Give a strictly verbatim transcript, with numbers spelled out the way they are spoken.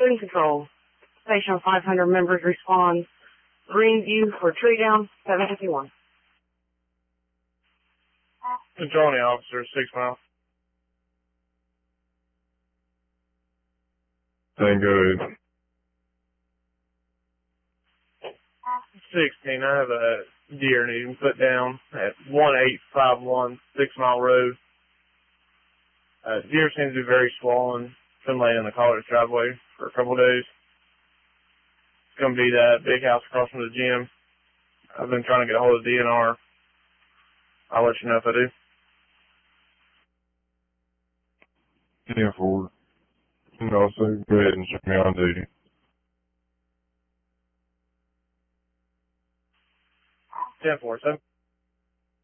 Food Control. Station five hundred members respond. Greenview for tree down, seven fifty-one. Controlling officer, six mile. Tango sixteen, I have a deer needing put down at one eight five one Six Mile Road. Uh, deer seems to be very swollen. It's been laying in the college driveway for a couple of days. It's going to be that big house across from the gym. I've been trying to get a hold of D N R. I'll let you know if I do. ten four. And also, go ahead and check me on duty. ten four, seven.